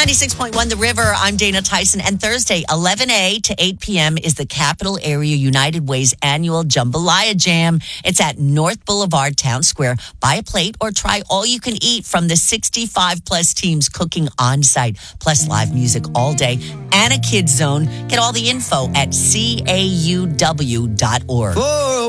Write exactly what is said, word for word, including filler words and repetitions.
ninety-six point one The River. I'm Dana Tyson. And Thursday, eleven a to eight p.m. is the Capital Area United Way's annual Jambalaya Jam. It's at North Boulevard, Town Square. Buy a plate or try all you can eat from the sixty-five plus teams cooking on site, plus live music all day and a kids zone. Get all the info at C A U W dot org.